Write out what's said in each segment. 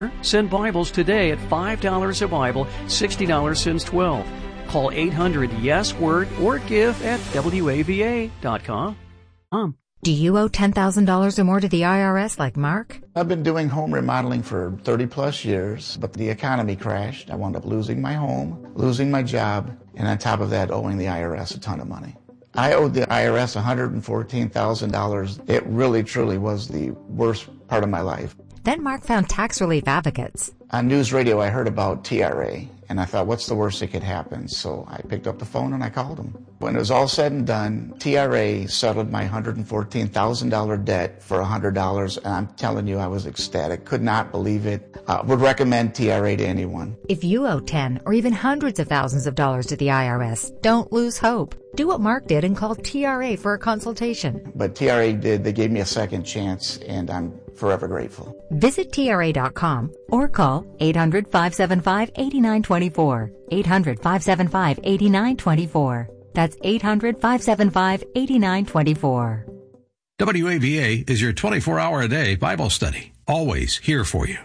Send Bibles today at $5 a Bible, $60 since 12. Call 800-YES-WORD or give at WAVA.com. Do you owe $10,000 or more to the IRS like Mark? I've been doing home remodeling for 30 plus years, but the economy crashed. I wound up losing my home, losing my job, and on top of that, owing the IRS a ton of money. I owed the IRS $114,000. It really, truly was the worst part of my life. Then Mark found tax relief advocates. On news radio, I heard about TRA, and I thought, what's the worst that could happen? So I picked up the phone and I called them. When it was all said and done, TRA settled my $114,000 debt for $100, and I'm telling you, I was ecstatic. Could not believe it. Would recommend TRA to anyone. If you owe 10 or even hundreds of thousands of dollars to the IRS, don't lose hope. Do what Mark did and call TRA for a consultation. But TRA did. They gave me a second chance, and I'm forever grateful. Visit TRA.com or call 800-575-8924. 800-575-8924. That's 800-575-8924. WAVA is your 24-hour-a-day Bible study. Always here for you.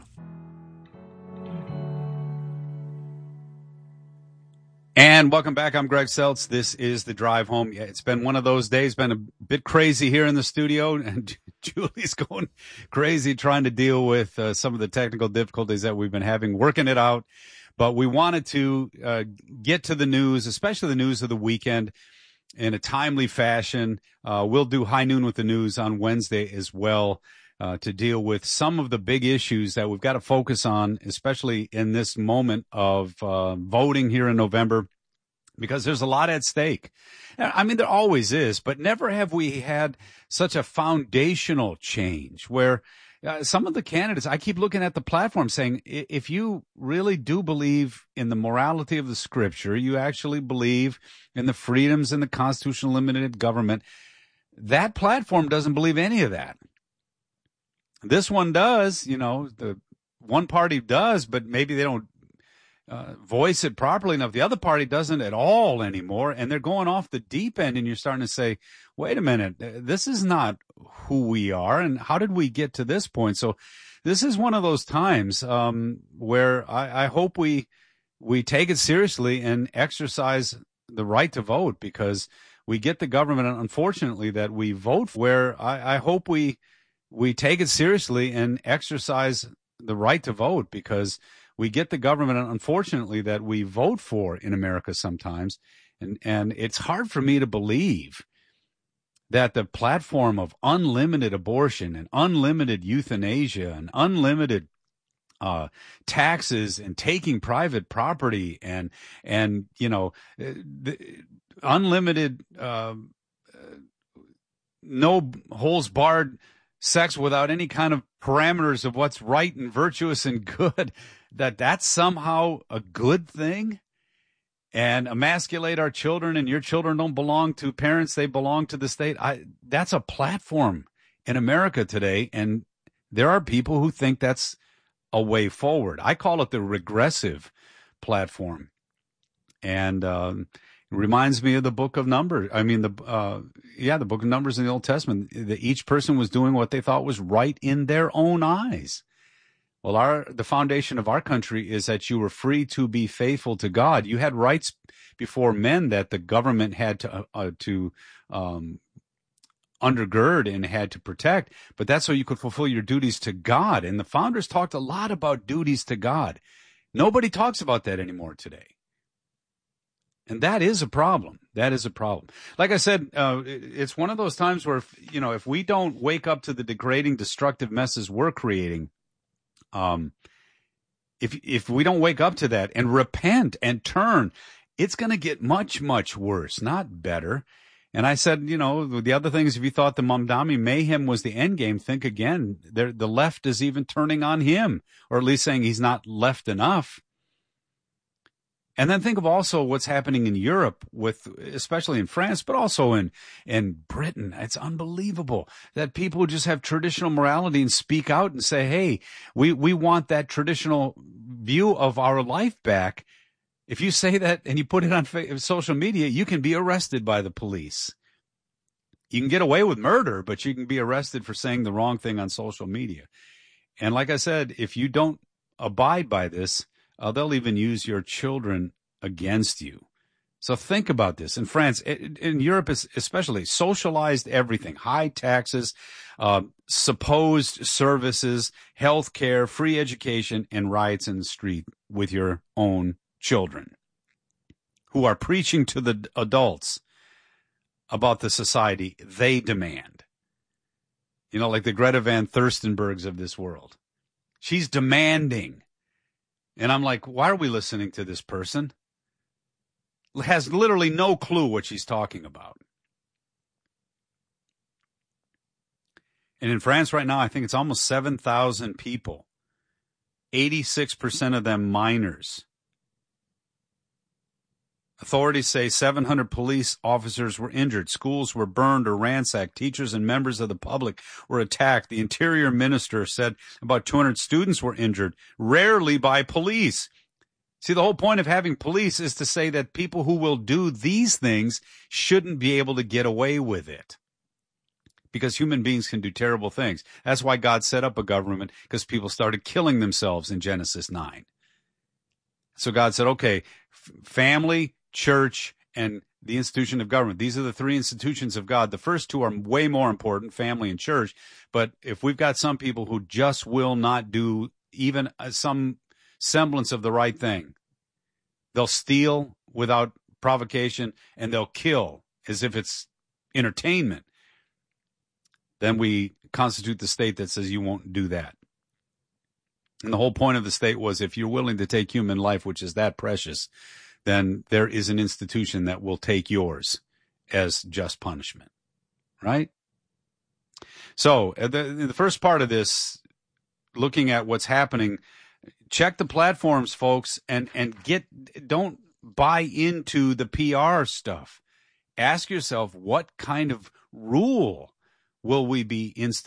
And welcome back. I'm Greg Seltz. This is The Drive Home. Yeah, it's been one of those days, been a bit crazy here in the studio, and Julie's going crazy trying to deal with some of the technical difficulties that we've been having, working it out. But we wanted to get to the news, especially the news of the weekend, in a timely fashion. We'll do High Noon with the News on Wednesday as well, to deal with some of the big issues that we've got to focus on, especially in this moment of voting here in November, because there's a lot at stake. I mean, there always is, but never have we had such a foundational change where some of the candidates, I keep looking at the platform saying, if you really do believe in the morality of the scripture, you actually believe in the freedoms and the constitutional limited government, that platform doesn't believe any of that. This one does, the one party does, but maybe they don't voice it properly enough. The other party doesn't at all anymore, and they're going off the deep end, and you're starting to say, wait a minute, this is not who we are, and how did we get to this point? So this is one of those times where I hope we take it seriously and exercise the right to vote, because we get the government, unfortunately, that we vote for, where I hope we take it seriously and exercise the right to vote, because we get the government, unfortunately, that we vote for in America sometimes. And it's hard for me to believe that the platform of unlimited abortion and unlimited euthanasia and unlimited taxes and taking private property and unlimited no holes barred sex without any kind of parameters of what's right and virtuous and good, that's somehow a good thing, and emasculate our children, and your children don't belong to parents, they belong to the state. That's a platform in America today, and there are people who think that's a way forward. I call it the regressive platform, and it reminds me of the book of Numbers. I mean, the book of Numbers in the Old Testament. Each person was doing what they thought was right in their own eyes. Well, the foundation of our country is that you were free to be faithful to God. You had rights before men that the government had to undergird and had to protect, but that's so you could fulfill your duties to God. And the founders talked a lot about duties to God. Nobody talks about that anymore today. And that is a problem. That is a problem. Like I said, it's one of those times where, if we don't wake up to the degrading, destructive messes we're creating, if we don't wake up to that and repent and turn, it's going to get much, much worse, not better. And I said, the other thing is, if you thought the Mamdani mayhem was the end game, think again. The left is even turning on him, or at least saying he's not left enough. And then think of also what's happening in Europe, especially in France, but also in Britain. It's unbelievable that people just have traditional morality and speak out and say, hey, we want that traditional view of our life back. If you say that and you put it on social media, you can be arrested by the police. You can get away with murder, but you can be arrested for saying the wrong thing on social media. And like I said, if you don't abide by this, they'll even use your children against you. So think about this. In France, in Europe especially, socialized everything, high taxes, supposed services, health care, free education, and riots in the street with your own children who are preaching to the adults about the society they demand. You know, like the Greta Van Furstenbergs of this world. She's demanding. And I'm like, why are we listening to this person? Has literally no clue what she's talking about. And in France right now, I think it's almost 7,000 people. 86% of them minors. Authorities say 700 police officers were injured. Schools were burned or ransacked. Teachers and members of the public were attacked. The interior minister said about 200 students were injured, rarely by police. See, the whole point of having police is to say that people who will do these things shouldn't be able to get away with it. Because human beings can do terrible things. That's why God set up a government, because people started killing themselves in Genesis 9. So God said, okay, family, church, and the institution of government. These are the three institutions of God. The first two are way more important, family and church. But if we've got some people who just will not do even some semblance of the right thing, they'll steal without provocation, and they'll kill as if it's entertainment, then we constitute the state that says you won't do that. And the whole point of the state was, if you're willing to take human life, which is that precious, then there is an institution that will take yours as just punishment, right? So in the first part of this, looking at what's happening, check the platforms, folks, and don't buy into the PR stuff. Ask yourself, what kind of rule will we be instituting?